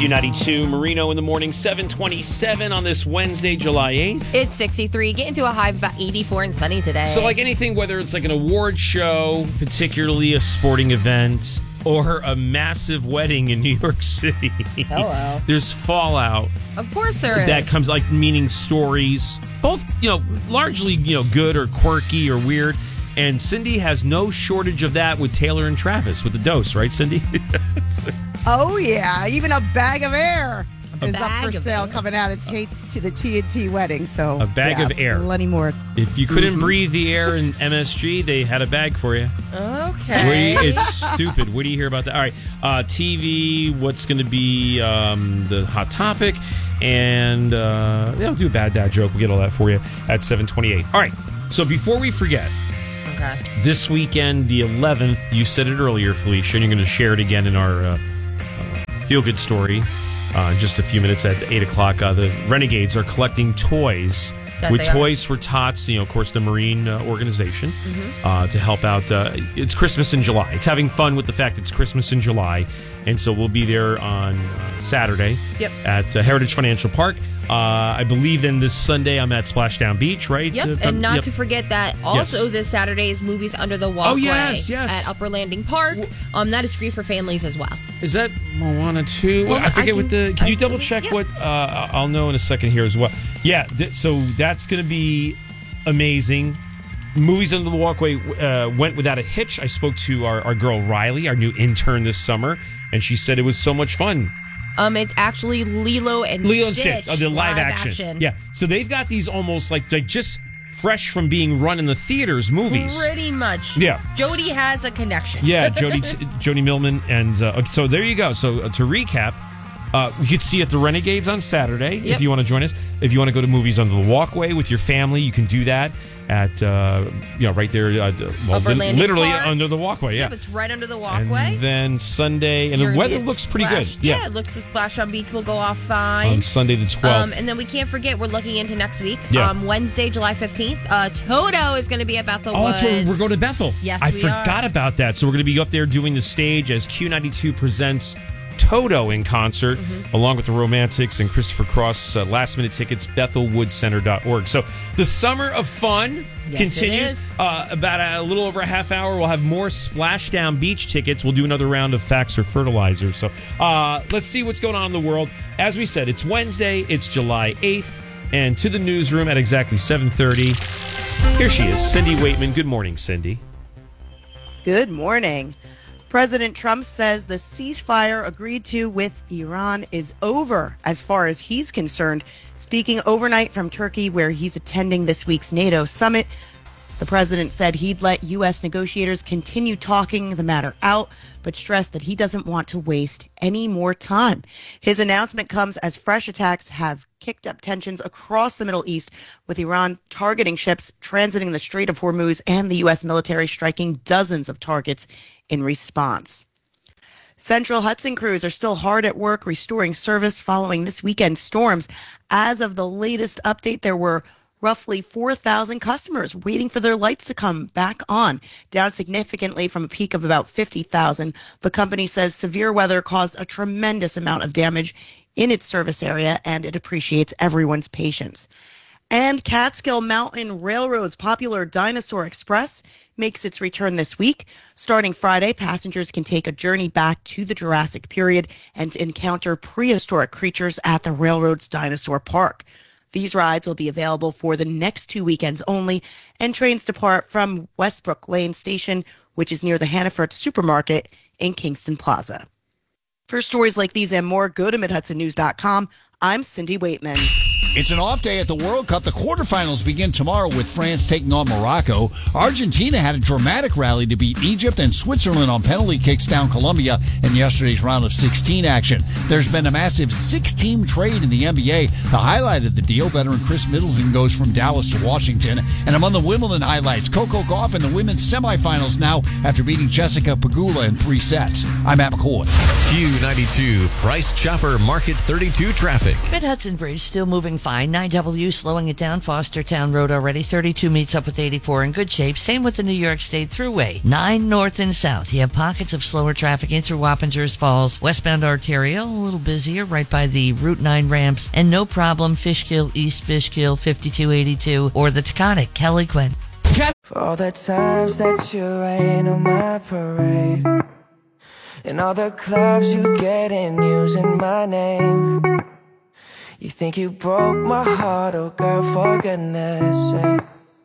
Q92, Marino in the morning, 7:27 on this Wednesday, July 8th. It's 63, getting to a high of about 84 and sunny today. So like anything, whether it's like an award show, particularly a sporting event, or a massive wedding in New York City. Hello. There's fallout. Of course there is. That comes like meaning stories, both, largely, good or quirky or weird. And Cindy has no shortage of that with Taylor and Travis with the dose, right, Cindy? Oh, yeah. Even a bag of air is up for sale air. coming out of to the TNT wedding. So a bag of air. Plenty more. If you couldn't breathe the air in MSG, they had a bag for you. Okay. It's stupid. What do you hear about that? All right. TV, what's going to be the hot topic? And we'll do a bad dad joke. We'll get all that for you at 7:28. All right. So before we forget, this weekend, the 11th, you said it earlier, Felicia, and you're going to share it again in our feel-good story in just a few minutes at 8 o'clock. The Renegades are collecting toys with Toys for Tots, of course, the Marine organization, to help out. It's Christmas in July. It's having fun with the fact it's Christmas in July. And so we'll be there on Saturday at Heritage Financial Park. I believe then this Sunday I'm at Splashdown Beach, right? Yep, and not to forget that also this Saturday is Movies Under the Walkway at Upper Landing Park. That is free for families as well. Is that Moana 2? Well, I forget can you double check what? I'll know in a second here as well. Yeah, so that's going to be amazing. Movies Under the Walkway went without a hitch. I spoke to our girl Riley, our new intern this summer, and she said it was so much fun. It's actually Lilo and Stitch, the live action. Yeah, so they've got these almost like just fresh from being run in the theaters movies. Pretty much. Yeah. Jody has a connection. Yeah, Jody Millman. And so there you go. So to recap, we could see at the Renegades on Saturday if you want to join us. If you want to go to Movies Under the Walkway with your family, you can do that at right there, literally Park. under the walkway. Yeah, it's right under the walkway. And then Sunday, and the weather looks pretty good. Yeah, it looks like Splashdown Beach will go off fine on Sunday the 12th. And then we can't forget we're looking into next week. Yeah. Wednesday, July 15th. Toto is going to be at Bethel Woods. That's right. We're going to Bethel. Yes, I forgot about that. So we're going to be up there doing the stage as Q92 presents Toto in concert, along with the Romantics and Christopher Cross. Last-minute tickets, bethelwoodcenter.org. So the summer of fun continues. About a little over a half hour, we'll have more Splashdown Beach tickets. We'll do another round of Facts or Fertilizer. So let's see what's going on in the world. As we said, it's Wednesday. It's July 8th. And to the newsroom at exactly 7:30, here she is, Cindy Waitman. Good morning, Cindy. Good morning. President Trump says the ceasefire agreed to with Iran is over as far as he's concerned. Speaking overnight from Turkey, where he's attending this week's NATO summit, the president said he'd let U.S. negotiators continue talking the matter out, but stressed that he doesn't want to waste any more time. His announcement comes as fresh attacks have kicked up tensions across the Middle East, with Iran targeting ships transiting the Strait of Hormuz and the U.S. military striking dozens of targets in response. Central Hudson crews are still hard at work restoring service following this weekend's storms. As of the latest update, there were roughly 4,000 customers waiting for their lights to come back on, down significantly from a peak of about 50,000. The company says severe weather caused a tremendous amount of damage in its service area, and it appreciates everyone's patience. And Catskill Mountain Railroad's popular Dinosaur Express makes its return this week. Starting Friday, passengers can take a journey back to the Jurassic period and encounter prehistoric creatures at the railroad's Dinosaur Park. These rides will be available for the next 2 weekends only, and trains depart from Westbrook Lane Station, which is near the Hannaford Supermarket in Kingston Plaza. For stories like these and more, go to MidHudsonNews.com. I'm Cindy Waitman. It's an off day at the World Cup. The quarterfinals begin tomorrow with France taking on Morocco. Argentina had a dramatic rally to beat Egypt, and Switzerland on penalty kicks down Colombia in yesterday's round of 16 action. There's been a massive 6-team trade in the NBA. The highlight of the deal, veteran Chris Middleton goes from Dallas to Washington. And among the Wimbledon highlights, Coco Gauff in the women's semifinals now after beating Jessica Pegula in 3 sets. I'm Matt McCoy. Q92 Price Chopper Market 32 traffic. Mid-Hudson Bridge still moving fine. 9W slowing it down. Fostertown Road already. 32 meets up with 84 in good shape. Same with the New York State Thruway. 9 north and south. You have pockets of slower traffic in through Wappingers Falls. Westbound arterial, a little busier right by the Route 9 ramps. And no problem, Fishkill, East Fishkill, 5282, or the Taconic, Kelly Quinn. For all the times that you rain on my parade, and all the clubs you get in using my name. You think you broke my heart, oh girl, for goodness sake.